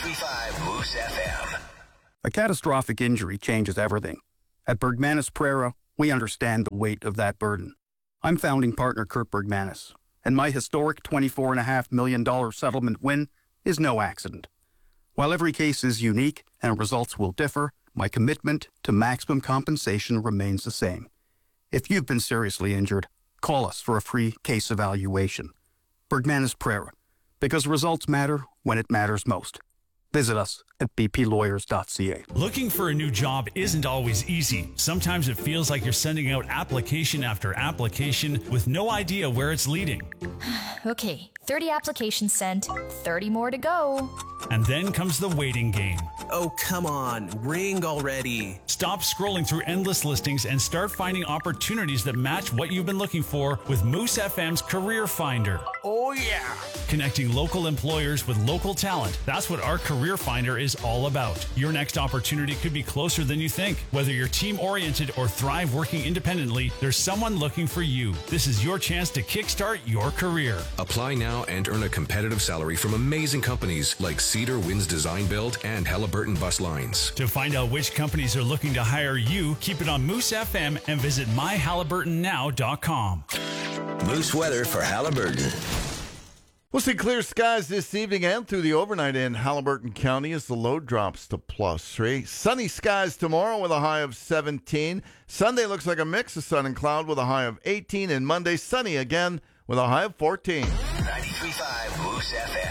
93.5 Moose FM. A catastrophic injury changes everything. At Bergmanis Prera, we understand the weight of that burden. I'm founding partner Kurt Bergmanis, and my historic $24.5 million settlement win is no accident. While every case is unique and results will differ, my commitment to maximum compensation remains the same. If you've been seriously injured, call us for a free case evaluation. Bergmanis Prera, because results matter when it matters most. Visit us at bplawyers.ca. Looking for a new job isn't always easy. Sometimes it feels like you're sending out application after application with no idea where it's leading. Okay, 30 applications sent, 30 more to go. And then comes the waiting game. Oh, come on. Ring already. Stop scrolling through endless listings and start finding opportunities that match what you've been looking for with Moose FM's Career Finder. Oh, yeah. Connecting local employers with local talent. That's what our Career Finder is all about. Your next opportunity could be closer than you think. Whether you're team-oriented or thrive working independently, there's someone looking for you. This is your chance to kickstart your career. Apply now and earn a competitive salary from amazing companies like Cedar Winds Design Build and Halliburton Bus Lines. To find out which companies are looking to hire you, keep it on Moose FM and visit myhalliburtonnow.com. Moose weather for Halliburton. We'll see clear skies this evening and through the overnight in Halliburton County as the low drops to +3. Sunny skies tomorrow with a high of 17. Sunday looks like a mix of sun and cloud with a high of 18. And Monday, sunny again with a high of 14. 93.5 Moose FM.